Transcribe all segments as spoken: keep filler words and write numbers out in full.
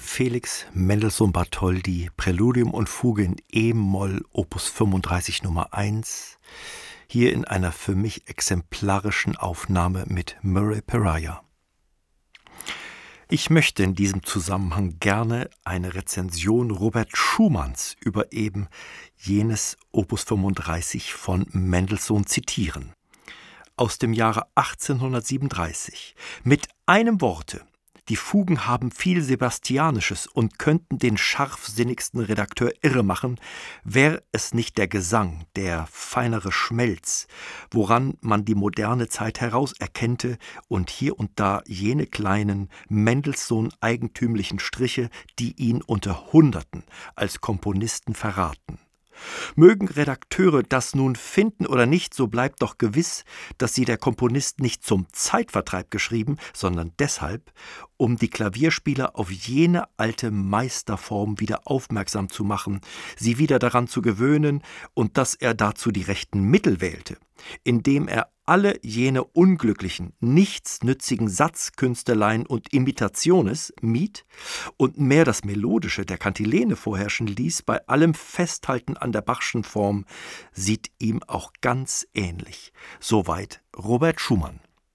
Felix Mendelssohn Bartholdy, Präludium und Fuge in E-Moll, Opus fünfunddreißig Nummer eins, hier in einer für mich exemplarischen Aufnahme mit Murray Pariah. Ich möchte in diesem Zusammenhang gerne eine Rezension Robert Schumanns über eben jenes Opus fünfunddreißig von Mendelssohn zitieren. Aus dem Jahre achtzehnhundertsiebenunddreißig. Mit einem Worte: Die Fugen haben viel Sebastianisches und könnten den scharfsinnigsten Redakteur irre machen, wäre es nicht der Gesang, der feinere Schmelz, woran man die moderne Zeit herauserkennte und hier und da jene kleinen Mendelssohn-eigentümlichen Striche, die ihn unter Hunderten als Komponisten verraten. Mögen Redakteure das nun finden oder nicht, so bleibt doch gewiss, dass sie der Komponist nicht zum Zeitvertreib geschrieben, sondern deshalb, um die Klavierspieler auf jene alte Meisterform wieder aufmerksam zu machen, sie wieder daran zu gewöhnen und dass er dazu die rechten Mittel wählte, indem er alle jene unglücklichen, nichtsnützigen Satzkünsteleien und Imitationes mied und mehr das Melodische der Kantilene vorherrschen ließ, bei allem Festhalten an der Bachschen Form, sieht ihm auch ganz ähnlich. Soweit Robert Schumann.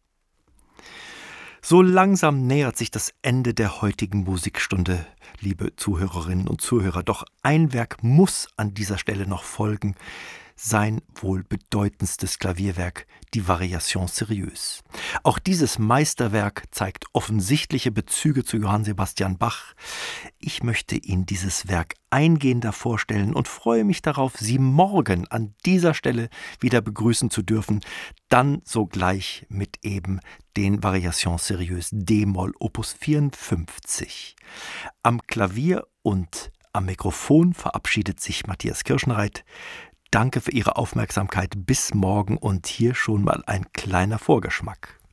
So langsam nähert sich das Ende der heutigen Musikstunde, liebe Zuhörerinnen und Zuhörer. Doch ein Werk muss an dieser Stelle noch folgen. Sein wohl bedeutendstes Klavierwerk, die Variation Sérieuse. Auch dieses Meisterwerk zeigt offensichtliche Bezüge zu Johann Sebastian Bach. Ich möchte Ihnen dieses Werk eingehender vorstellen und freue mich darauf, Sie morgen an dieser Stelle wieder begrüßen zu dürfen, dann sogleich mit eben den Variation Sérieuse D-Moll Opus vierundfünfzig. Am Klavier und am Mikrofon verabschiedet sich Matthias Kirschenreit. Danke für Ihre Aufmerksamkeit. Bis morgen und hier schon mal ein kleiner Vorgeschmack.